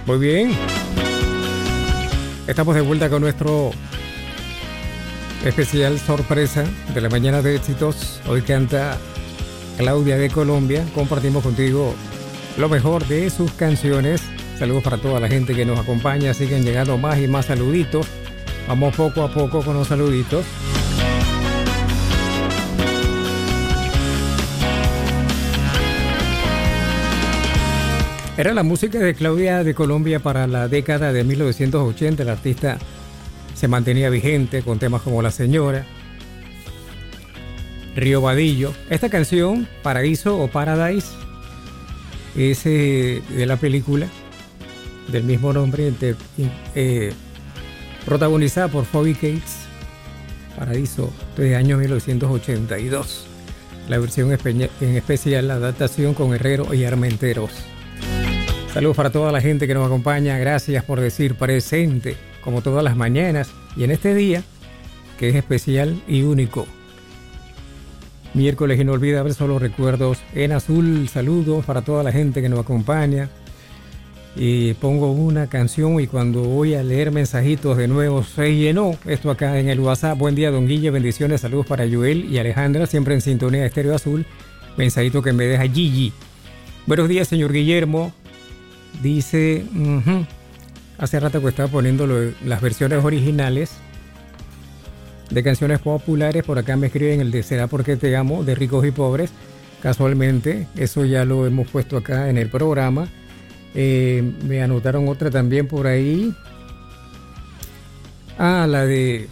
Muy bien. Estamos de vuelta con nuestro especial sorpresa de la mañana de éxitos. Hoy canta Claudia de Colombia. Compartimos contigo lo mejor de sus canciones. Saludos para toda la gente que nos acompaña. Siguen llegando más y más saluditos. Vamos poco a poco con los saluditos. Era la música de Claudia de Colombia para la década de 1980. El artista se mantenía vigente con temas como La Señora, Río Vadillo. Esta canción, Paraíso o Paradise, es de la película del mismo nombre, protagonizada por Phoebe Cates. Paraíso, de año 1982. La versión en especial, la adaptación con Herrero y Armenteros. Saludos para toda la gente que nos acompaña. Gracias por decir presente, como todas las mañanas. Y en este día, que es especial y único. Miércoles inolvidable, solo recuerdos en azul. Saludos para toda la gente que nos acompaña. Y pongo una canción y cuando voy a leer mensajitos de nuevo se llenó esto acá en el WhatsApp. Buen día, don Guille. Bendiciones. Saludos para Joel y Alejandra, siempre en sintonía de Estéreo Azul. Mensajito que me deja Gigi. Buenos días, señor Guillermo. Dice, hace rato que estaba poniendo las versiones originales de canciones populares. Por acá me escriben el de Será porque te amo, de Ricos y Pobres. Casualmente, eso ya lo hemos puesto acá en el programa. Me anotaron otra también por ahí. La de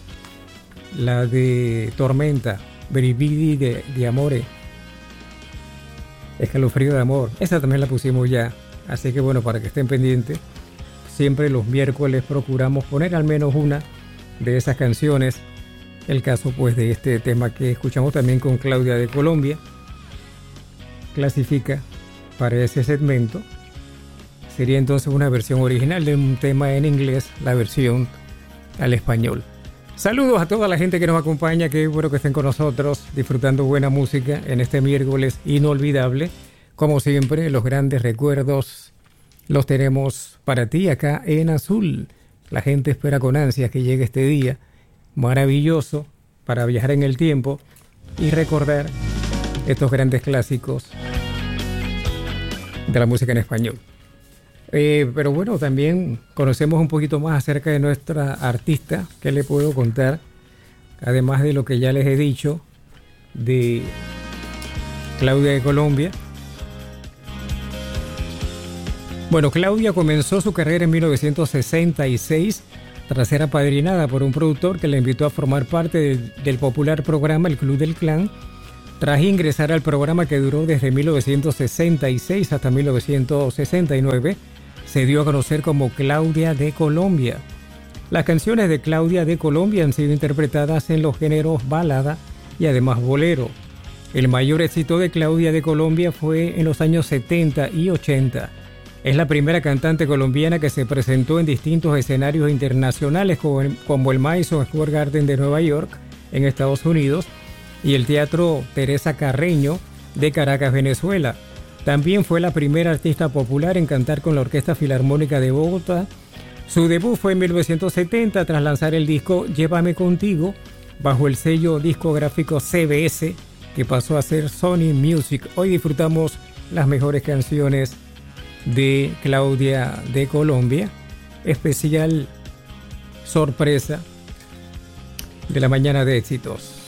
Tormenta, Beribidi de Amore. Escalofrío de amor. Esa también la pusimos ya. Así que bueno, para que estén pendientes, siempre los miércoles procuramos poner al menos una de esas canciones. El caso pues de este tema que escuchamos también con Claudia de Colombia, clasifica para ese segmento. Sería entonces una versión original de un tema en inglés, la versión al español. Saludos a toda la gente que nos acompaña, que bueno que estén con nosotros disfrutando buena música en este miércoles inolvidable. Como siempre, los grandes recuerdos los tenemos para ti acá en Azul. La gente espera con ansias que llegue este día maravilloso para viajar en el tiempo y recordar estos grandes clásicos de la música en español. Pero bueno, también conocemos un poquito más acerca de nuestra artista. ¿Qué le puedo contar? Además de lo que ya les he dicho de Claudia de Colombia. Bueno, Claudia comenzó su carrera en 1966 tras ser apadrinada por un productor que la invitó a formar parte del popular programa El Club del Clan. Tras ingresar al programa, que duró desde 1966 hasta 1969, se dio a conocer como Claudia de Colombia. Las canciones de Claudia de Colombia han sido interpretadas en los géneros balada y además bolero. El mayor éxito de Claudia de Colombia fue en los años 70 y 80. Es la primera cantante colombiana que se presentó en distintos escenarios internacionales como el Madison Square Garden de Nueva York, en Estados Unidos, y el Teatro Teresa Carreño de Caracas, Venezuela. También fue la primera artista popular en cantar con la Orquesta Filarmónica de Bogotá. Su debut fue en 1970 tras lanzar el disco Llévame Contigo bajo el sello discográfico CBS, que pasó a ser Sony Music. Hoy disfrutamos las mejores canciones de Claudia de Colombia, especial sorpresa de la mañana de éxitos.